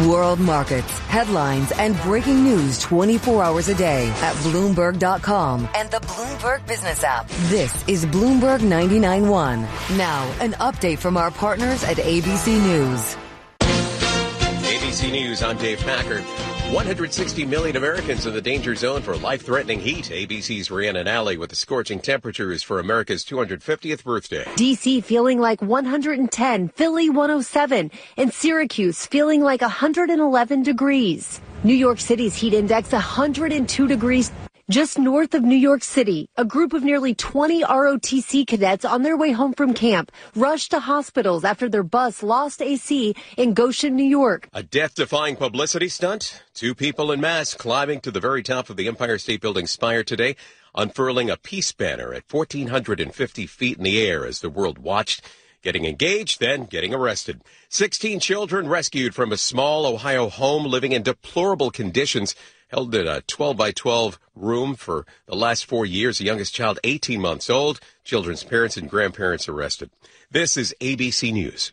World markets, headlines, and breaking news 24 hours a day at Bloomberg.com and the Bloomberg Business app. This is Bloomberg 99.1. Now, an update from our partners at ABC News. ABC News, I'm Dave Packard. 160 million Americans in the danger zone for life-threatening heat. ABC's Rhiannon Alley with the scorching temperatures for America's 250th birthday. D.C. feeling like 110, Philly 107, and Syracuse feeling like 111 degrees. New York City's heat index 102 degrees. Just north of New York City, a group of nearly 20 ROTC cadets on their way home from camp rushed to hospitals after their bus lost AC in Goshen, New York. A death-defying publicity stunt. 2 people in masks climbing to the very top of the Empire State Building spire today, unfurling a peace banner at 1,450 feet in the air as the world watched. Getting engaged, then getting arrested. 16 children rescued from a small Ohio home living in deplorable conditions. Held in a 12-by-12 room for the last 4 years. The youngest child, 18 months old. Children's parents and grandparents arrested. This is ABC News.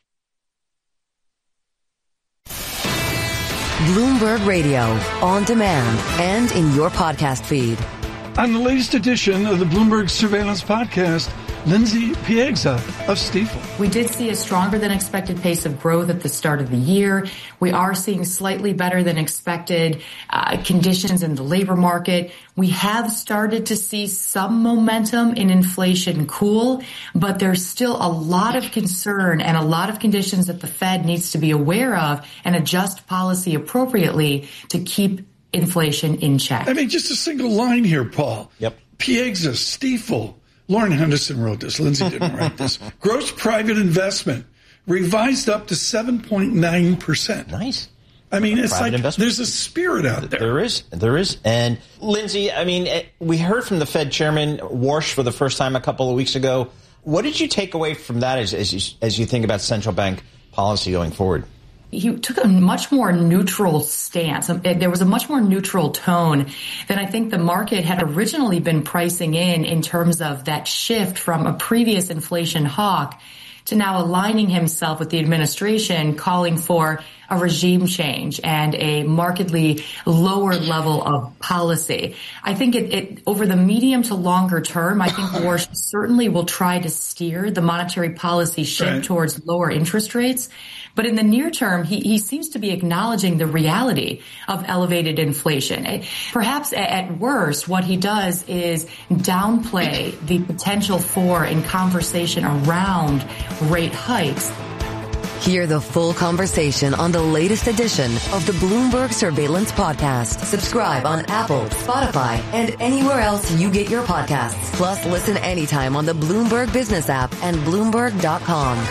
Bloomberg Radio, on demand and in your podcast feed. On the latest edition of the Bloomberg Surveillance Podcast, Lindsay Piegza of Stifel. We did see a stronger than expected pace of growth at the start of the year. We are seeing slightly better than expected conditions in the labor market. We have started to see some momentum in inflation cool, but there's still a lot of concern and a lot of conditions that the Fed needs to be aware of and adjust policy appropriately to keep inflation in check. I mean, just a single line here, Paul. Yep. Piegza, Stifel. Lauren Henderson wrote this. Lindsay didn't write this. Gross private investment revised up to 7.9%. Nice. I mean, it's private like investment. There's a spirit out there. There is. And Lindsay, I mean, we heard from the Fed Chairman Warsh for the first time a couple of weeks ago. What did you take away from that as you think about central bank policy going forward? He took a much more neutral stance. There was a much more neutral tone than I think the market had originally been pricing in terms of that shift from a previous inflation hawk to now aligning himself with the administration, calling for a regime change and a markedly lower level of policy. I think it over the medium to longer term, I think Warsh certainly will try to steer the monetary policy shift towards lower interest rates. But in the near term, he seems to be acknowledging the reality of elevated inflation. Perhaps at worst, what he does is downplay the potential for and conversation around rate hikes. Hear the full conversation on the latest edition of the Bloomberg Surveillance Podcast. Subscribe on Apple, Spotify, and anywhere else you get your podcasts. Plus, listen anytime on the Bloomberg Business app and Bloomberg.com.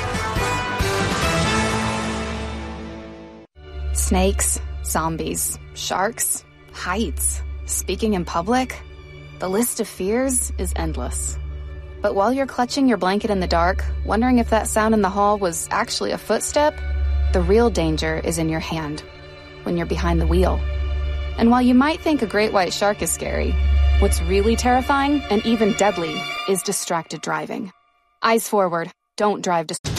Snakes, zombies, sharks, heights, speaking in public. The list of fears is endless. But while you're clutching your blanket in the dark, wondering if that sound in the hall was actually a footstep, the real danger is in your hand, when you're behind the wheel. And while you might think a great white shark is scary, what's really terrifying and even deadly is distracted driving. Eyes forward, don't drive distracted.